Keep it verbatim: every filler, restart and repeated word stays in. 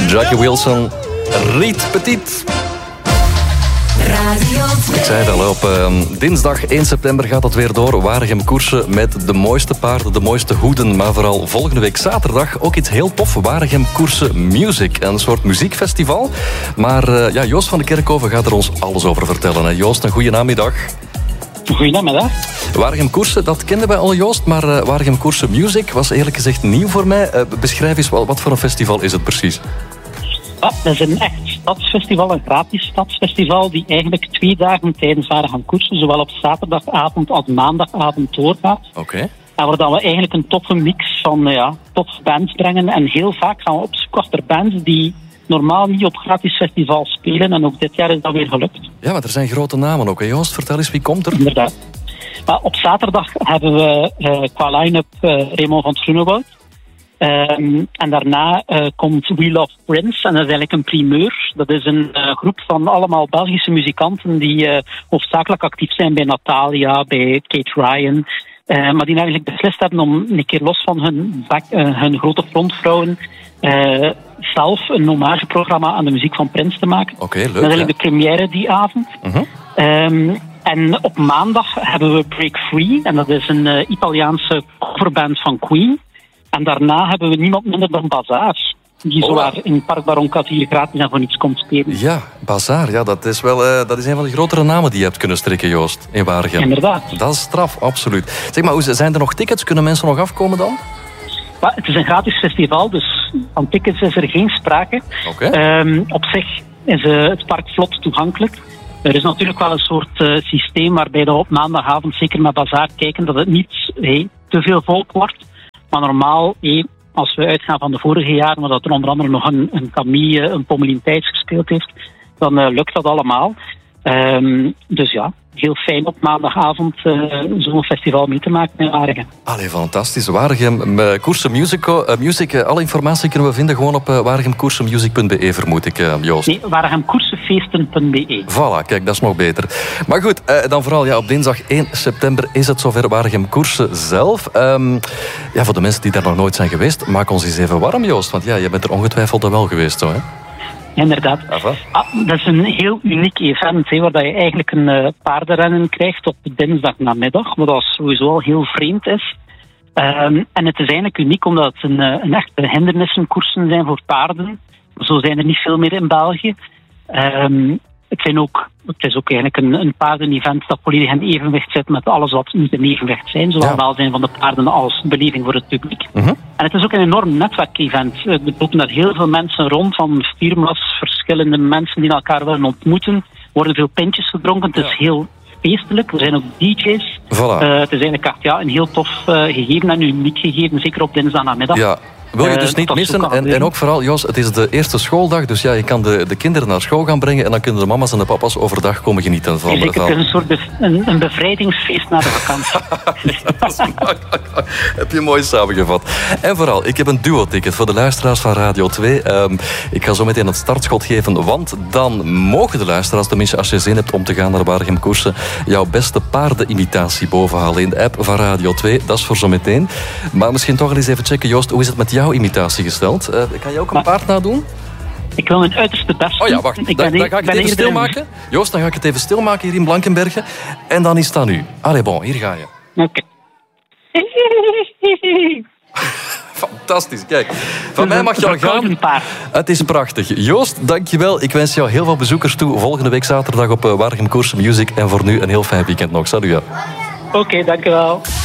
Jackie Wilson, Riet Petit. Ik zei het al, op uh, dinsdag één september gaat het weer door. Waregem koersen met de mooiste paarden, de mooiste hoeden. Maar vooral volgende week zaterdag ook iets heel tof. Waregem koersen Music. Een soort muziekfestival. Maar uh, ja, Joost van de Kerkhoven gaat er ons alles over vertellen. Hè. Joost, een goede namiddag. Goedemiddag. Waregem koersen, dat kenden wij al, Joost. Maar uh, Waregem koersen Music was eerlijk gezegd nieuw voor mij. Uh, beschrijf eens, wat voor een festival is het precies? Ja, dat is een echt stadsfestival, een gratis stadsfestival, die eigenlijk twee dagen tijdens Waregem koersen, zowel op zaterdagavond als maandagavond doorgaat. Oké. Okay. En waar dan we eigenlijk een toffe mix van ja, toffe bands brengen. En heel vaak gaan we op zoek achter bands die normaal niet op gratis festivals spelen. En ook dit jaar is dat weer gelukt. Ja, maar er zijn grote namen ook, hè Joost? Vertel eens, wie komt er? Inderdaad. Maar op zaterdag hebben we uh, qua line-up uh, Raymond van het Groenewoud. Um, en daarna uh, komt We Love Prince. En dat is eigenlijk een primeur. Dat is een uh, groep van allemaal Belgische muzikanten die uh, hoofdzakelijk actief zijn bij Natalia, bij Kate Ryan. Uh, maar die eigenlijk beslist hebben om een keer los van hun, back, uh, hun grote frontvrouwen uh, zelf een hommageprogramma aan de muziek van Prince te maken. Oké, okay, leuk. Dat is eigenlijk ja. de première die avond. Uh-huh. Um, en op maandag hebben we Break Free. En dat is een uh, Italiaanse coverband van Queen. En daarna hebben we niemand minder dan Bazaar. Die oh. zowaar in Park Baronkas hier gratis en voor niets komt spelen. Ja, Bazaar. Ja, dat is wel uh, dat is een van de grotere namen die je hebt kunnen strikken, Joost, in Waregem. Inderdaad. Dat is straf, absoluut. Zeg maar, zijn er nog tickets? Kunnen mensen nog afkomen dan? Ja, het is een gratis festival, dus van tickets is er geen sprake. Okay. Um, op zich is uh, het park vlot toegankelijk. Er is natuurlijk wel een soort uh, systeem waarbij we op maandagavond zeker met Bazaar kijken dat het niet hey, te veel volk wordt. Maar normaal, hey, als we uitgaan van de vorige jaren, waar dat er onder andere nog een, een Camille, een Pommelien Thijs gespeeld heeft, dan uh, lukt dat allemaal. Um, dus ja, heel fijn op maandagavond uh, zo'n festival mee te maken in Waregem. Allee, fantastisch. Waregem uh, Koersen Music. Uh, music uh, alle informatie kunnen we vinden gewoon op uh, waregem koersen music punt be, vermoed ik, uh, Joost. Nee, waregem koersen feesten punt be. Voilà, kijk, dat is nog beter. Maar goed, uh, dan vooral ja, op dinsdag één september is het zover Waregem Koersen zelf. Um, ja, voor de mensen die daar nog nooit zijn geweest, maak ons eens even warm, Joost. Want ja, je bent er ongetwijfeld al wel geweest, zo, hè? Inderdaad. Ah, dat is een heel uniek event, he, waar je eigenlijk een uh, paardenrennen krijgt op dinsdagnamiddag, wat dat sowieso al heel vreemd is. Um, en het is eigenlijk uniek omdat het een, een echte hindernissenkoersen zijn voor paarden. Zo zijn er niet veel meer in België. Um, het, zijn ook, het is ook eigenlijk een, een paardenevent dat volledig in evenwicht zit met alles wat niet in evenwicht zijn. Zowel ja. welzijn van de paarden als beleving voor het publiek. Uh-huh. En het is ook een enorm netwerkevent. Er lopen daar heel veel mensen rond, van firma's, verschillende mensen die elkaar willen ontmoeten. Er worden veel pintjes gedronken, het is ja. heel feestelijk. Er zijn ook D J's. Voilà. Uh, het is eigenlijk echt, ja, een heel tof uh, gegeven en uniek gegeven, zeker op dinsdagnamiddag. Ja. Wil je dus niet uh, missen. En, en ook vooral, Jos, het is de eerste schooldag. Dus ja, je kan de, de kinderen naar school gaan brengen. En dan kunnen de mama's en de papa's overdag komen genieten van. Zeker, het is een soort bev- een, een bevrijdingsfeest na de vakantie. Heb je mooi samengevat. En vooral, ik heb een duo-ticket voor de luisteraars van Radio twee. Um, ik ga zo meteen het startschot geven. Want dan mogen de luisteraars, tenminste als je zin hebt om te gaan naar Waregem Koersen, jouw beste paardenimitatie bovenhalen in de app van Radio twee. Dat is voor zo meteen. Maar misschien toch eens even checken, Joost, hoe is het met jouw imitatie gesteld? Uh, kan je ook een maar, paard nadoen? Ik wil mijn uiterste best doen. Oh ja, wacht. Dan, dan, dan ga ik het even stilmaken. In... Joost, dan ga ik het even stilmaken hier in Blankenberge. En dan is het aan u. Allee, bon, hier ga je. Oké. Okay. Fantastisch, kijk. Van mij mag je al gaan. Het is prachtig. Joost, dankjewel. Ik wens jou heel veel bezoekers toe volgende week zaterdag op uh, Waregem Koersen Music. En voor nu een heel fijn weekend nog. Salut. Oké, okay, dankjewel.